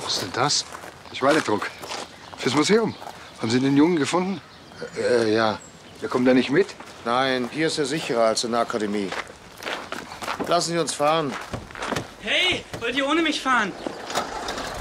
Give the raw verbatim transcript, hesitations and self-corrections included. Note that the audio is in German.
Was ist denn das? Schweinedruck. Fürs Museum. Haben Sie den Jungen gefunden? Äh, ja. Der kommt da nicht mit? Nein, hier ist er sicherer als in der Akademie. Lassen Sie uns fahren. Hey, wollt ihr ohne mich fahren?